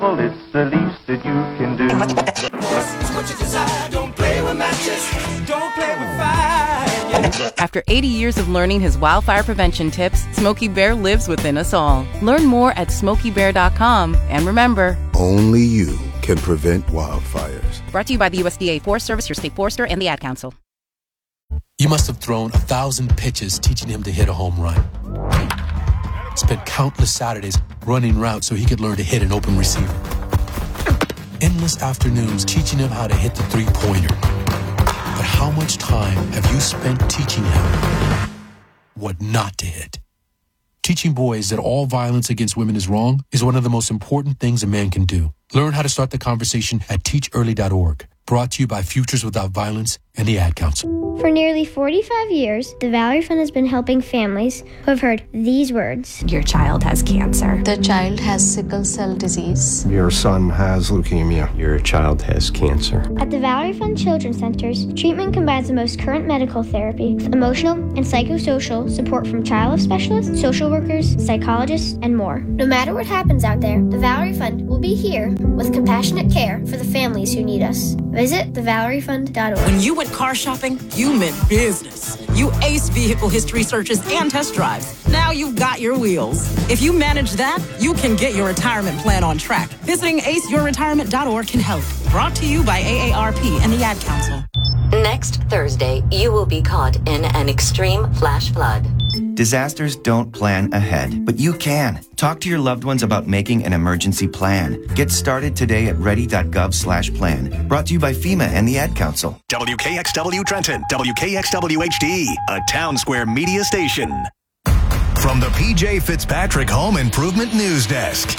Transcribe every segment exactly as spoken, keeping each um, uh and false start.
Well, it's the least that you can do. What you desire, don't play with matches, don't play with fire. After eighty years of learning his wildfire prevention tips, Smokey Bear lives within us all. Learn more at smokey bear dot com. And remember, only you can prevent wildfires. Brought to you by the U S D A Forest Service, your state forester, and the Ad Council. You must have thrown a thousand pitches teaching him to hit a home run. Spent countless Saturdays running routes so he could learn to hit an open receiver. Endless afternoons teaching him how to hit the three-pointer. But how much time have you spent teaching him what not to hit? Teaching boys that all violence against women is wrong is one of the most important things a man can do. Learn how to start the conversation at teach early dot org. Brought to you by Futures Without Violence and the Ad Council. For nearly forty-five years, the Valerie Fund has been helping families who have heard these words. Your child has cancer. The child has sickle cell disease. Your son has leukemia. Your child has cancer. At the Valerie Fund Children's Centers, treatment combines the most current medical therapy with emotional and psychosocial support from child health specialists, social workers, psychologists, and more. No matter what happens out there, the Valerie Fund will be here with compassionate care for the families who need us. Visit the valerie fund dot org. When you went car shopping, you meant business. You aced vehicle history searches and test drives. Now you've got your wheels. If you manage that, you can get your retirement plan on track. Visiting ace your retirement dot org can help. Brought to you by A A R P and the Ad Council. Next Thursday, you will be caught in an extreme flash flood. Disasters don't plan ahead, but you can. Talk to your loved ones about making an emergency plan. Get started today at ready dot gov slash plan. Brought to you by FEMA and the Ad Council. W K X W Trenton, W K X W H D, a Town Square media station. From the P J Fitzpatrick Home Improvement News Desk.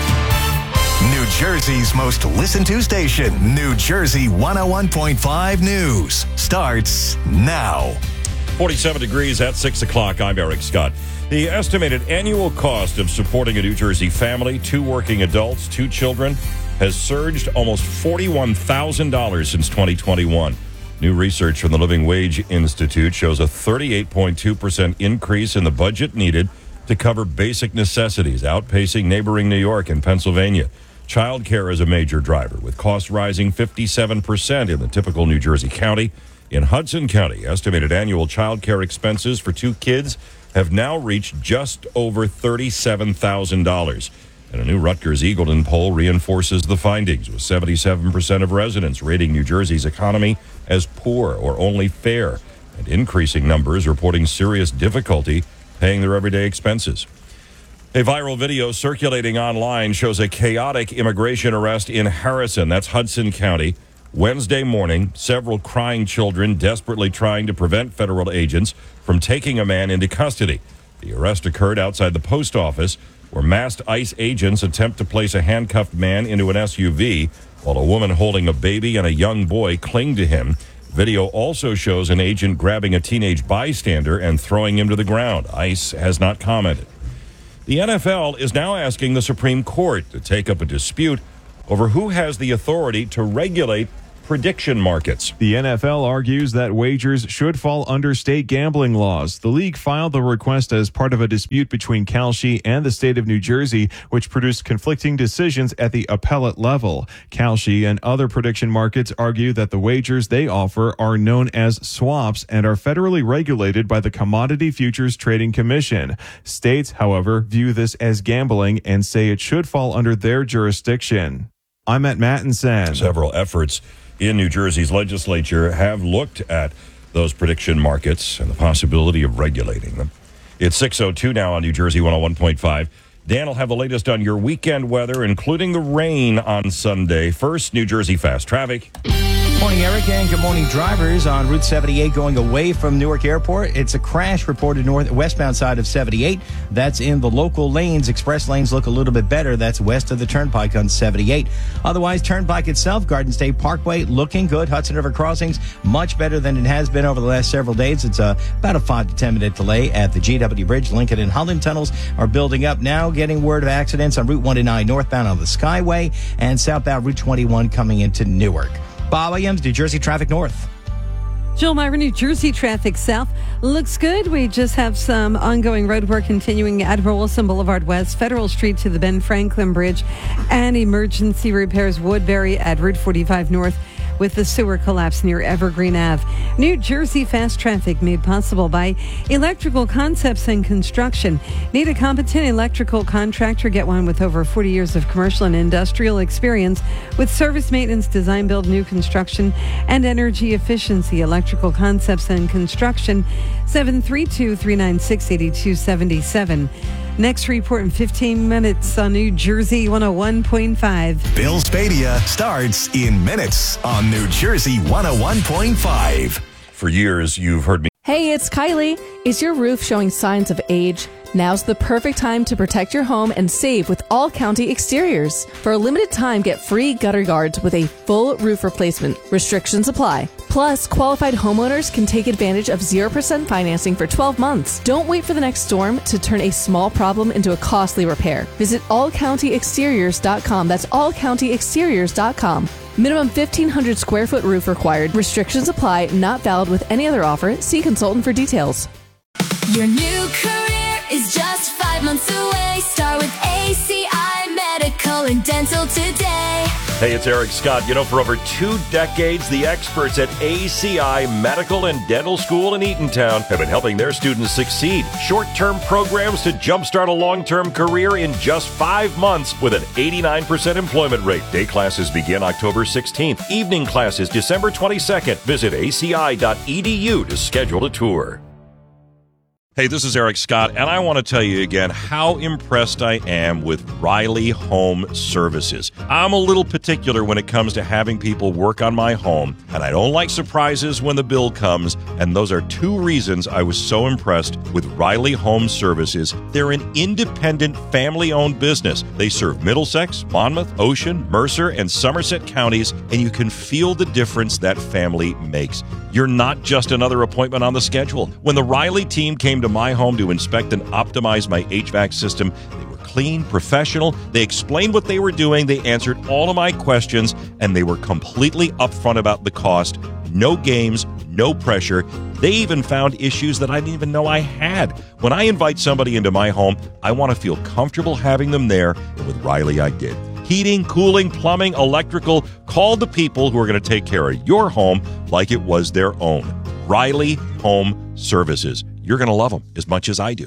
New Jersey's most listened to station, New Jersey one oh one point five News, starts now. forty-seven degrees at six o'clock. I'm Eric Scott. The estimated annual cost of supporting a New Jersey family, two working adults, two children, has surged almost forty-one thousand dollars since twenty twenty-one. New research from the Living Wage Institute shows a thirty-eight point two percent increase in the budget needed to cover basic necessities, outpacing neighboring New York and Pennsylvania. Child care is a major driver, with costs rising fifty-seven percent in the typical New Jersey county. In Hudson County, estimated annual child care expenses for two kids have now reached just over thirty-seven thousand dollars. And a new Rutgers-Eagleton poll reinforces the findings, with seventy-seven percent of residents rating New Jersey's economy as poor or only fair, and increasing numbers reporting serious difficulty paying their everyday expenses. A viral video circulating online shows a chaotic immigration arrest in Harrison, that's Hudson County. Wednesday morning, several crying children desperately trying to prevent federal agents from taking a man into custody. The arrest occurred outside the post office, where masked ICE agents attempt to place a handcuffed man into an S U V, while a woman holding a baby and a young boy cling to him. Video also shows an agent grabbing a teenage bystander and throwing him to the ground. ICE has not commented. The N F L is now asking the Supreme Court to take up a dispute over who has the authority to regulate prediction markets. The N F L argues that wagers should fall under state gambling laws. The league filed the request as part of a dispute between Kalshi and the state of New Jersey, which produced conflicting decisions at the appellate level. Kalshi and other prediction markets argue that the wagers they offer are known as swaps and are federally regulated by the Commodity Futures Trading Commission. States, however, view this as gambling and say it should fall under their jurisdiction. I'm Matt Mattinson. Several efforts in New Jersey's legislature have looked at those prediction markets and the possibility of regulating them. It's six oh two now on New Jersey one oh one point five. Dan will have the latest on your weekend weather, including the rain on Sunday. First, New Jersey fast traffic. Morning, Eric, and good morning, drivers. On Route seventy-eight going away from Newark Airport, it's a crash reported north westbound side of seventy-eight. That's in the local lanes. Express lanes look a little bit better. That's west of the Turnpike on seventy-eight. Otherwise, Turnpike itself, Garden State Parkway, looking good. Hudson River crossings, much better than it has been over the last several days. It's uh, about a five to ten minute delay at the G W Bridge. Lincoln and Holland tunnels are building up now. Getting word of accidents on Route one oh nine northbound on the Skyway and southbound Route twenty-one coming into Newark. Bob Williams, New Jersey Traffic North. Joel Myra, New Jersey traffic south looks good. We just have some ongoing road work continuing at Rolison Boulevard West, Federal Street to the Ben Franklin Bridge, and emergency repairs Woodbury at Route forty-five North with the sewer collapse near Evergreen Avenue. New Jersey fast traffic made possible by Electrical Concepts and Construction. Need a competent electrical contractor? Get one with over forty years of commercial and industrial experience with service maintenance, design, build, new construction, and energy efficiency. Electrical Concepts and Construction, seven three two, three nine six, eight two seven seven. Next report in fifteen minutes on New Jersey one oh one point five. Bill Spadia starts in minutes on New Jersey one oh one point five. For years, you've heard me. Hey, it's Kylie. Is your roof showing signs of age? Now's the perfect time to protect your home and save with All County Exteriors. For a limited time, get free gutter guards with a full roof replacement. Restrictions apply. Plus, qualified homeowners can take advantage of zero percent financing for twelve months. Don't wait for the next storm to turn a small problem into a costly repair. Visit all county exteriors dot com. That's all county exteriors dot com. Minimum fifteen hundred square foot roof required. Restrictions apply. Not valid with any other offer. See consultant for details. Your new career is just five months away. Start with A C I Medical and Dental today. Hey, it's Eric Scott. You know, for over two decades, the experts at A C I Medical and Dental School in Eatontown have been helping their students succeed. Short-term programs to jumpstart a long-term career in just five months with an eighty-nine percent employment rate. Day classes begin October sixteenth. Evening classes December twenty-second. Visit A C I dot E D U to schedule a tour. Hey, this is Eric Scott, and I want to tell you again how impressed I am with Riley Home Services. I'm a little particular when it comes to having people work on my home, and I don't like surprises when the bill comes, and those are two reasons I was so impressed with Riley Home Services. They're an independent, family-owned business. They serve Middlesex, Monmouth, Ocean, Mercer, and Somerset counties, and you can feel the difference that family makes. You're not just another appointment on the schedule. When the Riley team came to my home to inspect and optimize my H V A C system, they were clean, professional. They explained what they were doing. They answered all of my questions, and they were completely upfront about the cost. No games, no pressure. They even found issues that I didn't even know I had. When I invite somebody into my home, I want to feel comfortable having them there, and with Riley, I did. Heating, cooling, plumbing, electrical. Call the people who are going to take care of your home like it was their own. Riley Home Services. You're going to love them as much as I do.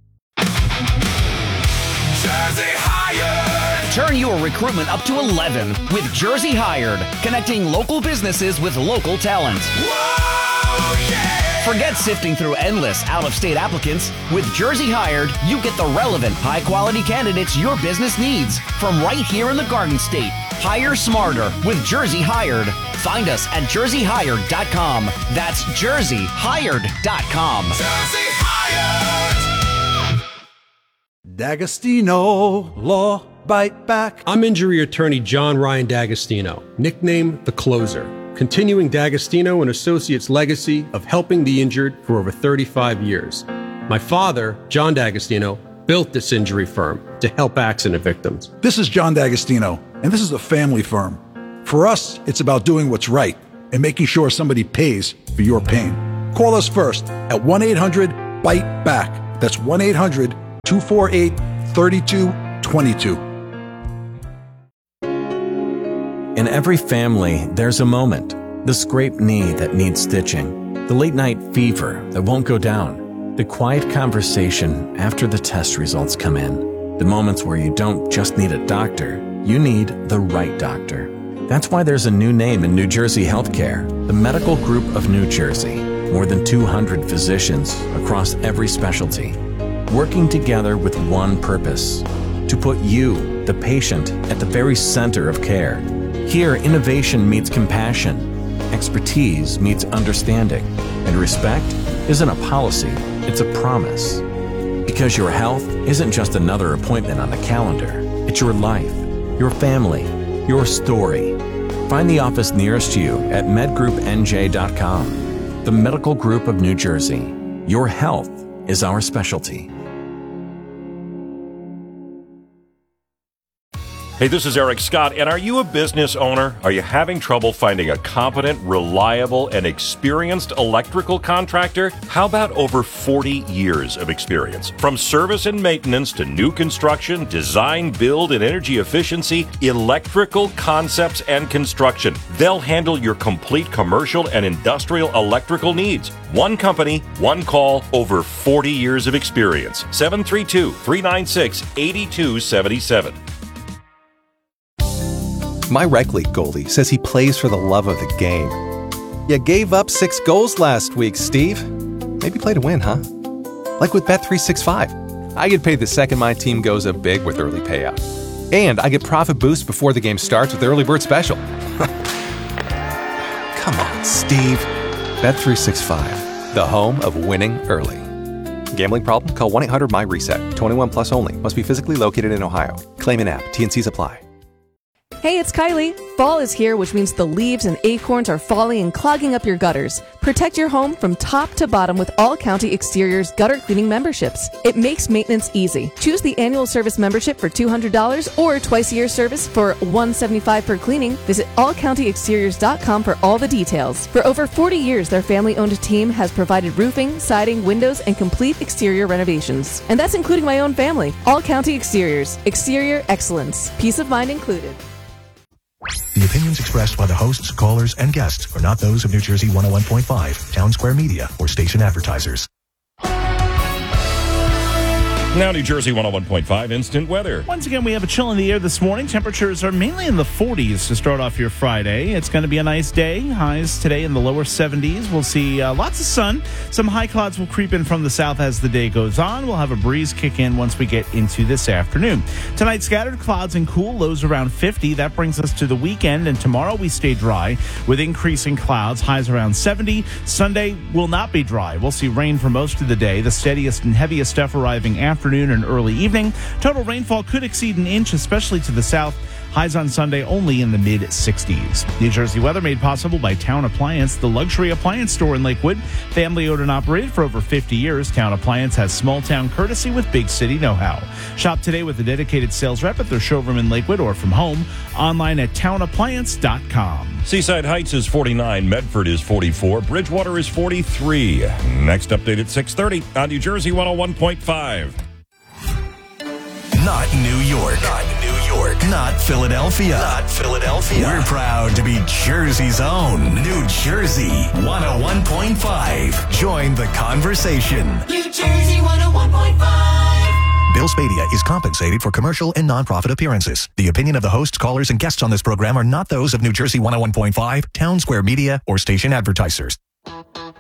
Jersey Hired. Turn your recruitment up to eleven with Jersey Hired, connecting local businesses with local talent. Whoa, yeah. Forget sifting through endless out-of-state applicants. With Jersey Hired, you get the relevant, high-quality candidates your business needs from right here in the Garden State. Hire smarter with Jersey Hired. Find us at jersey hired dot com. That's jersey hired dot com. Jersey Hired. D'Agostino Law Bite Back. I'm injury attorney John Ryan D'Agostino, nicknamed The Closer, continuing D'Agostino and Associates' legacy of helping the injured for over thirty-five years. My father, John D'Agostino, built this injury firm to help accident victims. This is John D'Agostino, and this is a family firm. For us, it's about doing what's right and making sure somebody pays for your pain. Call us first at one eight hundred bite back. That's one eight hundred two four eight three two two two. In every family, there's a moment. The scraped knee that needs stitching. The late night fever that won't go down. The quiet conversation after the test results come in. The moments where you don't just need a doctor, you need the right doctor. That's why there's a new name in New Jersey healthcare, the Medical Group of New Jersey. More than two hundred physicians across every specialty, working together with one purpose, to put you, the patient, at the very center of care. Here, innovation meets compassion, expertise meets understanding, and respect isn't a policy, it's a promise. Because your health isn't just another appointment on the calendar, it's your life, your family, your story. Find the office nearest you at med group n j dot com. The Medical Group of New Jersey. Your health is our specialty. Hey, this is Eric Scott, and are you a business owner? Are you having trouble finding a competent, reliable, and experienced electrical contractor? How about over forty years of experience? From service and maintenance to new construction, design, build, and energy efficiency, Electrical Concepts and Construction. They'll handle your complete commercial and industrial electrical needs. One company, one call, over forty years of experience. seven three two, three nine six, eight two seven seven. My rec league goalie says he plays for the love of the game. You gave up six goals last week, Steve. Maybe play to win, huh? Like with Bet three sixty-five. I get paid the second my team goes up big with early payout. And I get profit boost before the game starts with Early Bird Special. Come on, Steve. Bet three sixty-five, the home of winning early. Gambling problem? Call one eight hundred my reset. twenty-one plus only. Must be physically located in Ohio. Claim an app. T and Cs apply. Hey, it's Kylie. Fall is here, which means the leaves and acorns are falling and clogging up your gutters. Protect your home from top to bottom with All County Exteriors gutter cleaning memberships. It makes maintenance easy. Choose the annual service membership for two hundred dollars or twice a year service for one hundred seventy-five dollars per cleaning. Visit all county exteriors dot com for all the details. For over forty years, their family-owned team has provided roofing, siding, windows, and complete exterior renovations. And that's including my own family. All County Exteriors. Exterior excellence. Peace of mind included. The opinions expressed by the hosts, callers, and guests are not those of New Jersey one oh one point five, Town Square Media, or station advertisers. Now New Jersey one oh one point five instant weather. Once again, we have a chill in the air this morning. Temperatures are mainly in the forties to start off your Friday. It's going to be a nice day. Highs today in the lower seventies. We'll see uh, lots of sun. Some high clouds will creep in from the south as the day goes on. We'll have a breeze kick in once we get into this afternoon. Tonight, scattered clouds and cool, lows around fifty. That brings us to the weekend, and tomorrow we stay dry with increasing clouds, highs around seventy. Sunday will not be dry. We'll see rain for most of the day, the steadiest and heaviest stuff arriving after afternoon and early evening. Total rainfall could exceed an inch, especially to the south. Highs on Sunday only in the mid sixties. New Jersey weather made possible by Town Appliance, the luxury appliance store in Lakewood. Family owned and operated for over fifty years, Town Appliance has small town courtesy with big city know-how. Shop today with a dedicated sales rep at their showroom in Lakewood or from home. Online at town appliance dot com. Seaside Heights is forty-nine, Medford is forty-four, Bridgewater is forty-three. Next update at six thirty on New Jersey one oh one point five. Not New York. Not New York. Not Philadelphia. Not Philadelphia. We're proud to be Jersey's own New Jersey one oh one point five. Join the conversation. New Jersey one oh one point five. Bill Spadea is compensated for commercial and nonprofit appearances. The opinion of the hosts, callers, and guests on this program are not those of New Jersey one oh one point five, Town Square Media, or station advertisers.